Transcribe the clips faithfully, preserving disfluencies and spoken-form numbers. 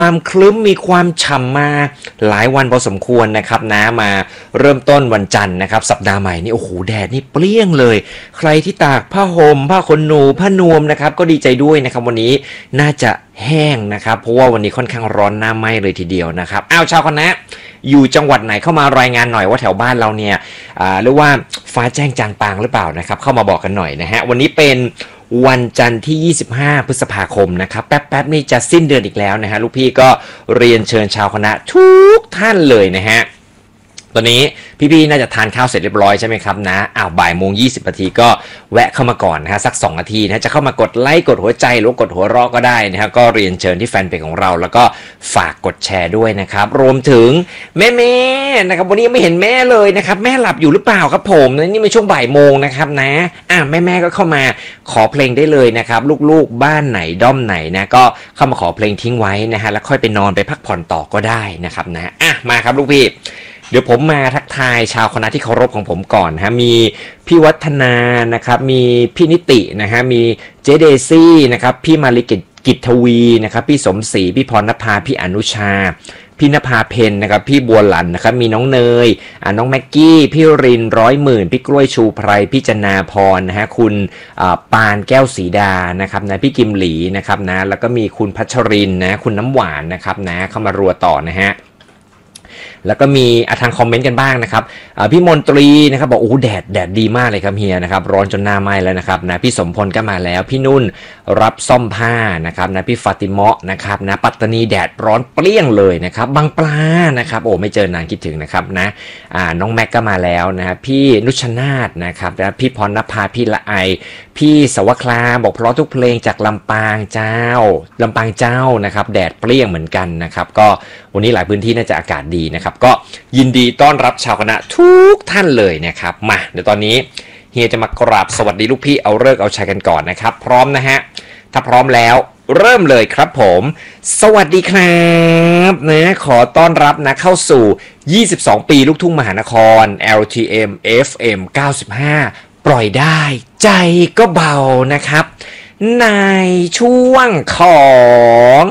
ความคลึ้มมีความฉ่ำมาหลายวันพอสมควรนะครับนะมาเริ่มต้นวันจันทร์นะครับสัปดาห์ใหม่นี่โอ้โหแดดนี่เปรี้ยงเลยใครที่ตากผ้าห่มผ้าขนหนูผ้านวมนะครับก็ดีใจด้วยนะครับวันนี้น่าจะแห้งนะครับเพราะว่าวันนี้ค่อนข้างร้อนหน้าไหม้เลยทีเดียวนะครับอ้าวชาวคณะอยู่จังหวัดไหนเข้ามารายงานหน่อยว่าแถวบ้านเราเนี่ยอ่าเรียกว่าฟ้าแจ้งจางปางหรือเปล่านะครับเข้ามาบอกกันหน่อยนะฮะวันนี้เป็นวันจันทร์ที่ยี่สิบห้าพฤษภาคมนะครับแป๊บๆนี่จะสิ้นเดือนอีกแล้วนะฮะลูกพี่ก็เรียนเชิญชาวคณะทุกท่านเลยนะฮะตอนนี้พี่ๆน่าจะทานข้าวเสร็จเรียบร้อยใช่ไหมครับนะอ้าวบ่ายโมงยี่สิบนาทีก็แวะเข้ามาก่อนนะฮะสักสองนาทีนะจะเข้ามากดไลค์กดหัวใจหรือกดหัวเราะก็ได้นะฮะก็เรียนเชิญที่แฟนเพจของเราแล้วก็ฝากกดแชร์ด้วยนะครับรวมถึงแม่ๆนะครับวันนี้ไม่เห็นแม่เลยนะครับแม่หลับอยู่หรือเปล่าครับผมนี่เป็นช่วงบ่ายโมงนะครับนะอ่ะแม่ๆก็เข้ามาขอเพลงได้เลยนะครับลูกๆบ้านไหนด้อมไหนนะก็เข้ามาขอเพลงทิ้งไว้นะฮะแล้วค่อยไปนอนไปพักผ่อนต่อก็ได้นะครับนะอ่ะมาครับลูกพี่เดี๋ยวผมมาทักทายชาวคณะที่เคารพของผมก่อนฮะมีพี่วัฒนานะครับมีพี่นิตินะฮะมีเจเดซี่นะครับพี่มาริกิจทวีนะครับพี่สมศรีพี่พรณภาพี่อนุชาพี่นภาเพนนะครับพี่บัวหลันนะครับมีน้องเนยอ่าน้องแม็กกี้พี่รินร้อยหมื่นพี่กล้วยชูไพรพี่จนาพรนะฮะคุณอ่าปานแก้วศรีดานะครับนะพี่กิมหลีนะครับนะแล้วก็มีคุณพัชรินนะคุณน้ำหวานนะครับนะเข้ามารัวต่อนะฮะแล้วก็มีทางคอมเมนต์กันบ้างนะครับพี่มนตรีนะครับบอกโอ้แดดแดดดีมากเลยครับเฮียนะครับร้อนจนหน้าไหม้แล้วนะครับนะพี่สมพลก็มาแล้วพี่นุ่นรับซ่อมผ้านะครับนะพี่ฟาติเมาะนะครับนะปัตตานีแดดร้อนเปรี้ยงเลยนะครับบางปลานะครับโอ้ไม่เจอนานคิดถึงนะครับนะอ่าน้องแม็กก็มาแล้วนะพี่นุชนาธนะครับนะพี่พรณภาพี่ละไอพี่สวคลาบอกเพราะทุกเพลงจากลำปางเจ้าลำปางเจ้านะครับแดดเปรี้ยงเหมือนกันนะครับก็วันนี้หลายพื้นที่น่าจะอากาศดีนะครับก็ยินดีต้อนรับชาวคณะทุกท่านเลยนะครับมาเดี๋ยวตอนนี้เฮียจะมากราบสวัสดีลูกพี่เอาเลิกเอาชัยกันก่อนนะครับพร้อมนะฮะถ้าพร้อมแล้วเริ่มเลยครับผมสวัสดีครับนะขอต้อนรับนะเข้าสู่ยี่สิบสองปีลูกทุ่งมหานคร แอล ที เอ็ม เอฟ เอ็ม เก้าสิบห้าปล่อยได้ใจก็เบานะครับในช่วงของ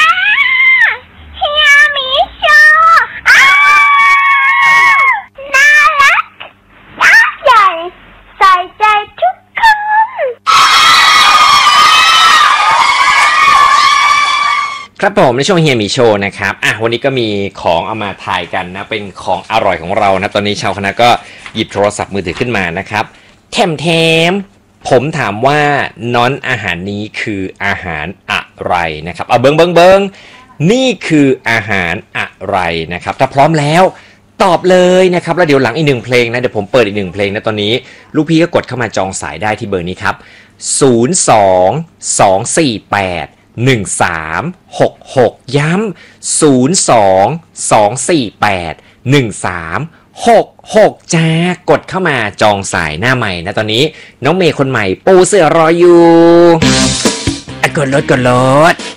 ครับผมในช่วงเฮียมีโชว์นะครับอ่ะวันนี้ก็มีของเอามาถ่ายกันนะเป็นของอร่อยของเรานะตอนนี้ชาวคณะก็หยิบโทรศัพท์มือถือขึ้นมานะครับแถมแถมผมถามว่าน้อนอาหารนี้คืออาหารอะไรนะครับเอาเบิ้งเบิ้งเบิ้งนี่คืออาหารอะไรนะครับถ้าพร้อมแล้วตอบเลยนะครับแล้วเดี๋ยวหลังอีกหนึ่งเพลงนะเดี๋ยวผมเปิดอีกหนึ่งเพลงนะตอนนี้ลูกพี่ก็กดเข้ามาจองสายได้ที่เบอร์นี้ครับศูนย์ สอง สอง สี่ แปดหนึ่ง สาม หก หกย้ำศูนย์ สอง สอง สี่ แปด หนึ่ง สาม หก หกจ้ากดเข้ามาจองสายหน้าใหม่นะตอนนี้น้องเมย์คนใหม่ปูเสือรออยู่กดรถกดรถ